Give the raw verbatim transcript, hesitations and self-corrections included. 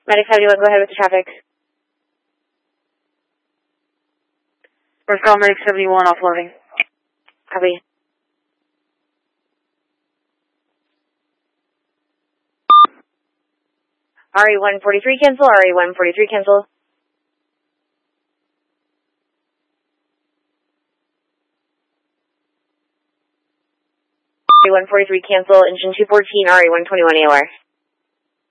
Medic seventy-one, go ahead with the traffic. First call, Medic seventy-one, offloading. Copy. R E one forty-three cancel, R E one forty-three cancel. R E one forty-three cancel, engine two fourteen, R E one twenty-one A O R.